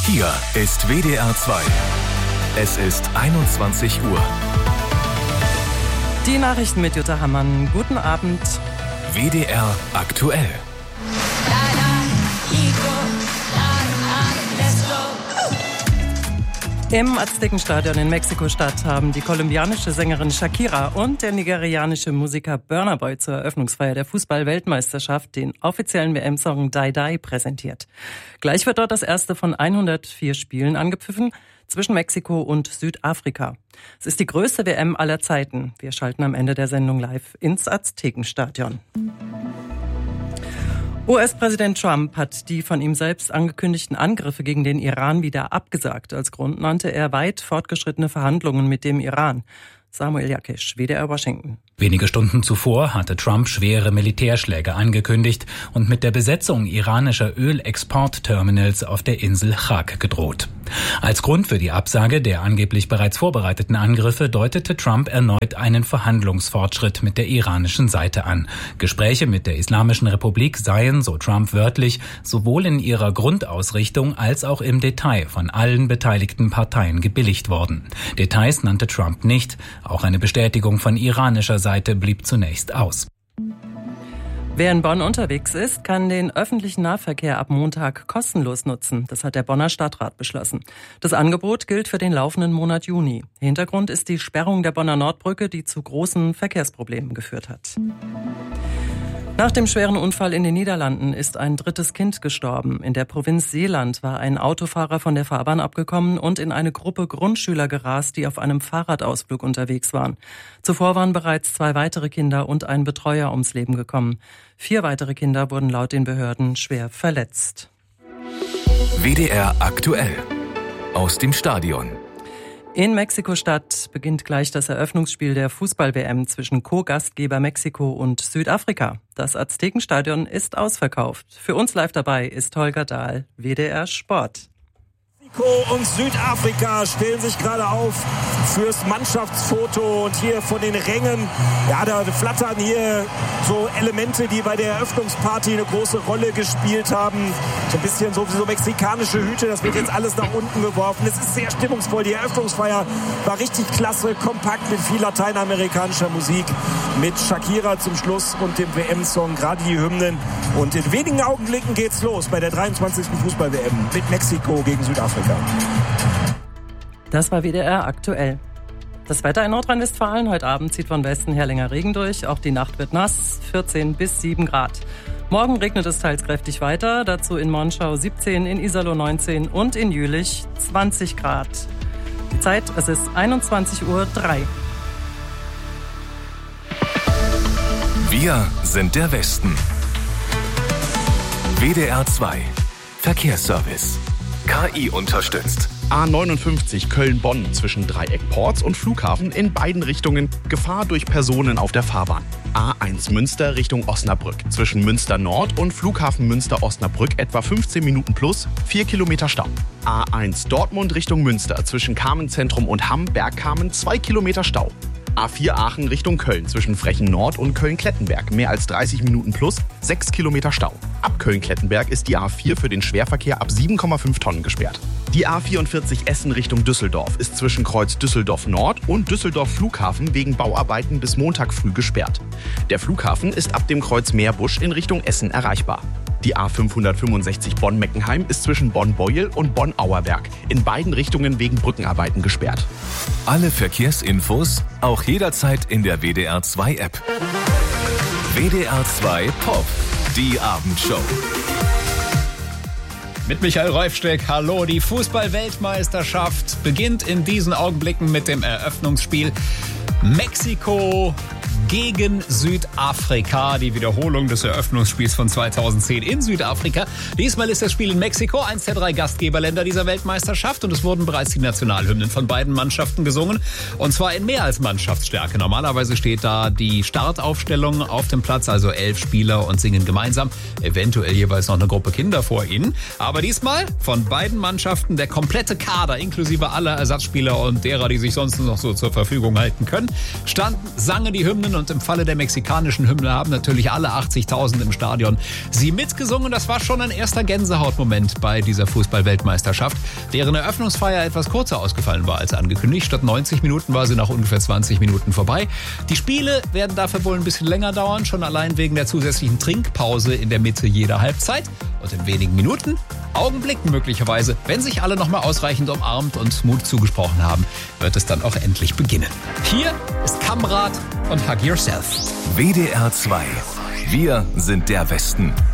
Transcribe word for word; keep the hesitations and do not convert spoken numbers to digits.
Hier ist W D R zwei. Es ist einundzwanzig Uhr. Die Nachrichten mit Jutta Hammann. Guten Abend. W D R aktuell. Im Aztekenstadion in Mexiko-Stadt haben die kolumbianische Sängerin Shakira und der nigerianische Musiker Burna Boy zur Eröffnungsfeier der Fußball-Weltmeisterschaft den offiziellen W M-Song Die Die präsentiert. Gleich wird dort das erste von hundertvier Spielen angepfiffen zwischen Mexiko und Südafrika. Es ist die größte W M aller Zeiten. Wir schalten am Ende der Sendung live ins Aztekenstadion. U S-Präsident Trump hat die von ihm selbst angekündigten Angriffe gegen den Iran wieder abgesagt. Als Grund nannte er weit fortgeschrittene Verhandlungen mit dem Iran. Samuel Jakisch, W D R Washington. Wenige Stunden zuvor hatte Trump schwere Militärschläge angekündigt und mit der Besetzung iranischer Ölexportterminals auf der Insel Chag gedroht. Als Grund für die Absage der angeblich bereits vorbereiteten Angriffe deutete Trump erneut einen Verhandlungsfortschritt mit der iranischen Seite an. Gespräche mit der Islamischen Republik seien, so Trump wörtlich, sowohl in ihrer Grundausrichtung als auch im Detail von allen beteiligten Parteien gebilligt worden. Details nannte Trump nicht. Auch eine Bestätigung von iranischer Seite blieb zunächst aus. Wer in Bonn unterwegs ist, kann den öffentlichen Nahverkehr ab Montag kostenlos nutzen. Das hat der Bonner Stadtrat beschlossen. Das Angebot gilt für den laufenden Monat Juni. Hintergrund ist die Sperrung der Bonner Nordbrücke, die zu großen Verkehrsproblemen geführt hat. Nach dem schweren Unfall in den Niederlanden ist ein drittes Kind gestorben. In der Provinz Seeland war ein Autofahrer von der Fahrbahn abgekommen und in eine Gruppe Grundschüler gerast, die auf einem Fahrradausflug unterwegs waren. Zuvor waren bereits zwei weitere Kinder und ein Betreuer ums Leben gekommen. Vier weitere Kinder wurden laut den Behörden schwer verletzt. W D R aktuell. Aus dem Stadion. In Mexiko-Stadt beginnt gleich das Eröffnungsspiel der Fußball-W M zwischen Co-Gastgeber Mexiko und Südafrika. Das Aztekenstadion ist ausverkauft. Für uns live dabei ist Holger Dahl, W D R Sport. Mexiko und Südafrika stellen sich gerade auf fürs Mannschaftsfoto und hier von den Rängen, ja, da flattern hier so Elemente, die bei der Eröffnungsparty eine große Rolle gespielt haben. So ein bisschen so, so mexikanische Hüte, das wird jetzt alles nach unten geworfen. Es ist sehr stimmungsvoll. Die Eröffnungsfeier war richtig klasse, kompakt mit viel lateinamerikanischer Musik, mit Shakira zum Schluss und dem W M-Song, gerade die Hymnen. Und in wenigen Augenblicken geht's los bei der dreiundzwanzigsten Fußball-W M mit Mexiko gegen Südafrika. Das war W D R aktuell. Das Wetter in Nordrhein-Westfalen. Heute Abend zieht von Westen her länger Regen durch. Auch die Nacht wird nass, vierzehn bis sieben Grad. Morgen regnet es teils kräftig weiter. Dazu in Monschau siebzehn, in Iserlohn neunzehn und in Jülich zwanzig Grad. Die Zeit, es ist einundzwanzig Uhr drei. Wir sind der Westen. W D R zwei. Verkehrsservice. K I unterstützt. A neunundfünfzig Köln-Bonn zwischen Dreieck Porz und Flughafen in beiden Richtungen. Gefahr durch Personen auf der Fahrbahn. A eins Münster Richtung Osnabrück zwischen Münster Nord und Flughafen Münster-Osnabrück etwa fünfzehn Minuten plus, vier Kilometer Stau. A eins Dortmund Richtung Münster zwischen Kamenz-Zentrum und Hamm-Bergkamen zwei Kilometer Stau. A vier Aachen Richtung Köln zwischen Frechen Nord und Köln-Klettenberg mehr als dreißig Minuten plus, sechs Kilometer Stau. Ab Köln-Klettenberg ist die A vier für den Schwerverkehr ab sieben Komma fünf Tonnen gesperrt. Die A vierundvierzig Essen Richtung Düsseldorf ist zwischen Kreuz Düsseldorf Nord und Düsseldorf Flughafen wegen Bauarbeiten bis Montag früh gesperrt. Der Flughafen ist ab dem Kreuz Meerbusch in Richtung Essen erreichbar. Die A fünfhundertfünfundsechzig Bonn-Meckenheim ist zwischen Bonn-Beuel und Bonn-Auerberg in beiden Richtungen wegen Brückenarbeiten gesperrt. Alle Verkehrsinfos auch jederzeit in der W D R zwei App. W D R zwei Pop, die Abendshow. Mit Michael Reufsteck, hallo. Die Fußball-Weltmeisterschaft beginnt in diesen Augenblicken mit dem Eröffnungsspiel Mexiko gegen Südafrika. Die Wiederholung des Eröffnungsspiels von zweitausendzehn in Südafrika. Diesmal ist das Spiel in Mexiko, eins der drei Gastgeberländer dieser Weltmeisterschaft. Und es wurden bereits die Nationalhymnen von beiden Mannschaften gesungen. Und zwar in mehr als Mannschaftsstärke. Normalerweise steht da die Startaufstellung auf dem Platz, also elf Spieler und singen gemeinsam. Eventuell jeweils noch eine Gruppe Kinder vor ihnen. Aber diesmal von beiden Mannschaften der komplette Kader, inklusive aller Ersatzspieler und derer, die sich sonst noch so zur Verfügung halten können, standen, sangen die Hymnen Hymnen und im Falle der mexikanischen Hymne haben natürlich alle achtzigtausend im Stadion sie mitgesungen. Das war schon ein erster Gänsehautmoment bei dieser Fußball-Weltmeisterschaft, deren Eröffnungsfeier etwas kürzer ausgefallen war als angekündigt. Statt neunzig Minuten war sie nach ungefähr zwanzig Minuten vorbei. Die Spiele werden dafür wohl ein bisschen länger dauern, schon allein wegen der zusätzlichen Trinkpause in der Mitte jeder Halbzeit. Und in wenigen Minuten, Augenblicken möglicherweise, wenn sich alle nochmal ausreichend umarmt und Mut zugesprochen haben, wird es dann auch endlich beginnen. Hier ist Kamrat und Hug Yourself. W D R zwei. Wir sind der Westen.